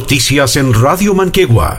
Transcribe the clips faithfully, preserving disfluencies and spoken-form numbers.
Noticias en Radio Manquegua.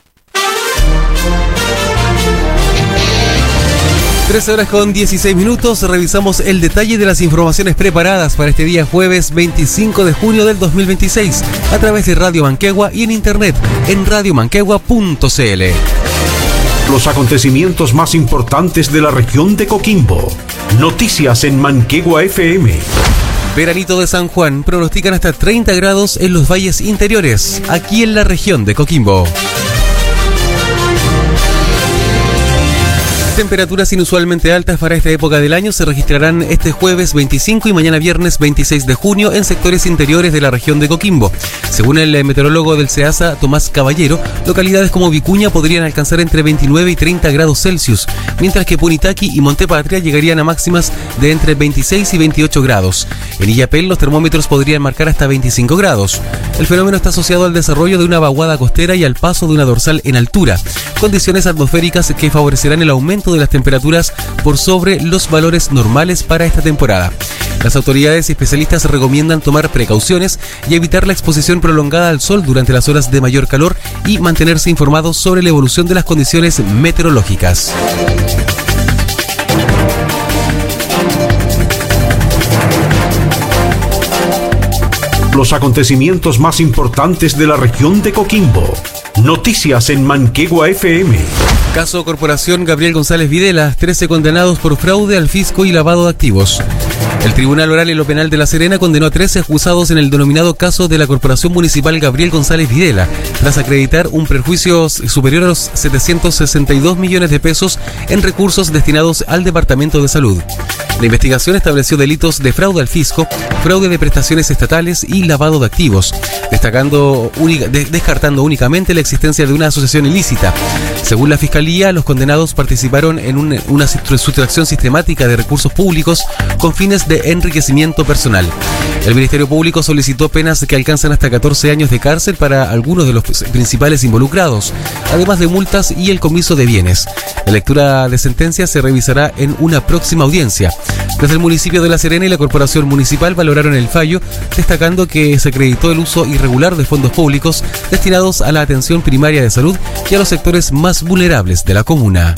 trece horas con dieciséis minutos, revisamos el detalle de las informaciones preparadas para este día jueves veinticinco de junio del dos mil veintiséis a través de Radio Manquegua y en internet en radio manquegua punto c l. Los acontecimientos más importantes de la región de Coquimbo. Noticias en Manquegua F M. Veranito de San Juan, pronostican hasta treinta grados en los valles interiores, aquí en la región de Coquimbo. Temperaturas inusualmente altas para esta época del año se registrarán este jueves veinticinco y mañana viernes veintiséis de junio en sectores interiores de la región de Coquimbo. Según el meteorólogo del SEASA, Tomás Caballero, localidades como Vicuña podrían alcanzar entre veintinueve y treinta grados Celsius, mientras que Punitaqui y Montepatria llegarían a máximas de entre veintiséis y veintiocho grados. En Illapel los termómetros podrían marcar hasta veinticinco grados. El fenómeno está asociado al desarrollo de una vaguada costera y al paso de una dorsal en altura, condiciones atmosféricas que favorecerán el aumento de las temperaturas por sobre los valores normales para esta temporada. Las autoridades y especialistas recomiendan tomar precauciones y evitar la exposición prolongada al sol durante las horas de mayor calor y mantenerse informados sobre la evolución de las condiciones meteorológicas. Los acontecimientos más importantes de la región de Coquimbo. Noticias en Manquegua F M. Caso Corporación Gabriel González Videla, trece condenados por fraude al fisco y lavado de activos. El Tribunal Oral en lo Penal de La Serena condenó a trece acusados en el denominado caso de la Corporación Municipal Gabriel González Videla, tras acreditar un perjuicio superior a los setecientos sesenta y dos millones de pesos en recursos destinados al Departamento de Salud. La investigación estableció delitos de fraude al fisco, fraude de prestaciones estatales y lavado de activos, destacando, de, descartando únicamente la existencia de una asociación ilícita. Según la Fiscalía, los condenados participaron en un, una sustracción sistemática de recursos públicos con fines de enriquecimiento personal. El Ministerio Público solicitó penas que alcanzan hasta catorce años de cárcel para algunos de los principales involucrados, además de multas y el comiso de bienes. La lectura de sentencia se revisará en una próxima audiencia. Desde el municipio de La Serena y la Corporación Municipal valoraron el fallo, destacando que se acreditó el uso irregular de fondos públicos destinados a la atención primaria de salud y a los sectores más vulnerables de la comuna.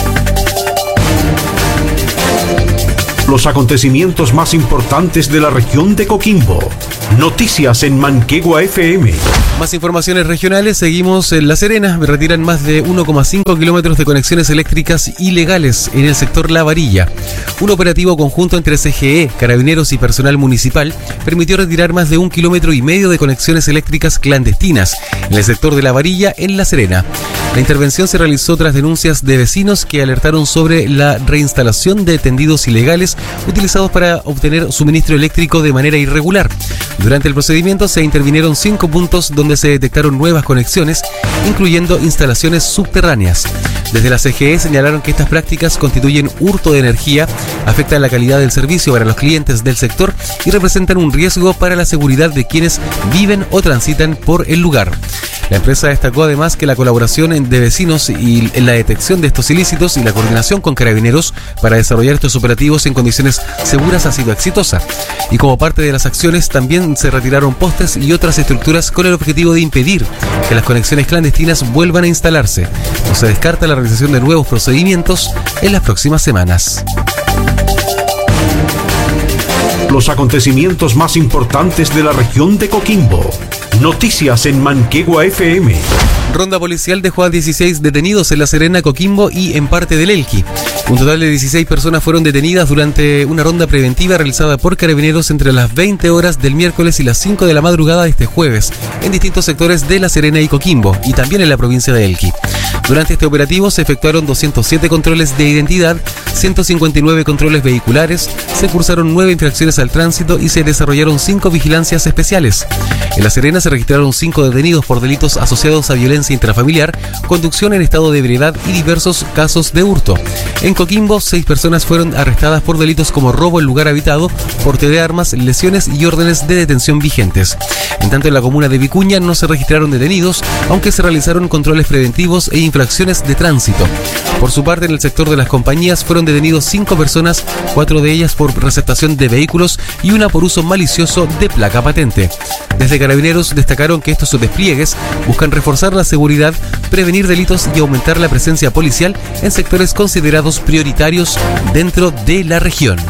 Los acontecimientos más importantes de la región de Coquimbo. Noticias en Manquegua F M. Más informaciones regionales, seguimos en La Serena. Retiran más de uno coma cinco kilómetros de conexiones eléctricas ilegales en el sector La Varilla. Un operativo conjunto entre C G E, Carabineros y personal municipal permitió retirar más de un kilómetro y medio de conexiones eléctricas clandestinas en el sector de La Varilla, en La Serena. La intervención se realizó tras denuncias de vecinos que alertaron sobre la reinstalación de tendidos ilegales utilizados para obtener suministro eléctrico de manera irregular. Durante el procedimiento se intervinieron cinco puntos donde se detectaron nuevas conexiones, incluyendo instalaciones subterráneas. Desde la C G E señalaron que estas prácticas constituyen hurto de energía, afectan la calidad del servicio para los clientes del sector y representan un riesgo para la seguridad de quienes viven o transitan por el lugar. La empresa destacó además que la colaboración de vecinos y en la detección de estos ilícitos y la coordinación con Carabineros para desarrollar estos operativos en condiciones seguras ha sido exitosa. Y como parte de las acciones también se retiraron postes y otras estructuras con el objetivo de impedir que las conexiones clandestinas vuelvan a instalarse. No se descarta la realización de nuevos procedimientos en las próximas semanas. Los acontecimientos más importantes de la región de Coquimbo. Noticias en Manquegua F M. Ronda policial dejó a dieciséis detenidos en La Serena, Coquimbo y en parte del Elqui. Un total de dieciséis personas fueron detenidas durante una ronda preventiva realizada por Carabineros entre las veinte horas del miércoles y las cinco de la madrugada de este jueves, en distintos sectores de La Serena y Coquimbo, y también en la provincia de Elqui. Durante este operativo se efectuaron doscientos siete controles de identidad, ciento cincuenta y nueve controles vehiculares, se cursaron nueve infracciones al tránsito y se desarrollaron cinco vigilancias especiales. En La Serena se registraron cinco detenidos por delitos asociados a violencia intrafamiliar, conducción en estado de ebriedad y diversos casos de hurto. En Coquimbo, seis personas fueron arrestadas por delitos como robo en lugar habitado, porte de armas, lesiones y órdenes de detención vigentes. En tanto, en la comuna de Vicuña no se registraron detenidos, aunque se realizaron controles preventivos e infracciones de tránsito. Por su parte, en el sector de las compañías fueron detenidos cinco personas, cuatro de ellas por receptación de vehículos y una por uso malicioso de placa patente. Desde Carabineros destacaron que estos despliegues buscan reforzar la seguridad, prevenir delitos y aumentar la presencia policial en sectores considerados prioritarios dentro de la región.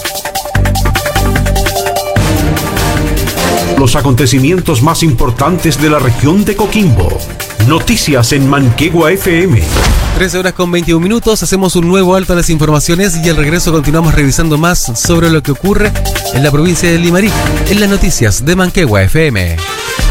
Los acontecimientos más importantes de la región de Coquimbo. Noticias en Manquegua F M. trece horas con veintiún minutos, hacemos un nuevo alto a las informaciones y al regreso continuamos revisando más sobre lo que ocurre en la provincia de Limarí, en las noticias de Manquegua F M.